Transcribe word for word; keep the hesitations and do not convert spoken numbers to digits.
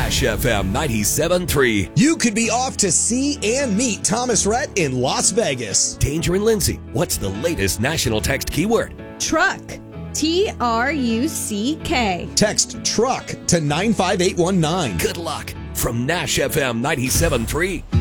Nash F M ninety-seven point three. You could be off to see and meet Thomas Rhett in Las Vegas. Danger and Lindsay, what's the latest national text keyword? Truck. T R U C K. Text truck to nine five eight one nine. Good luck from Nash F M ninety-seven point three.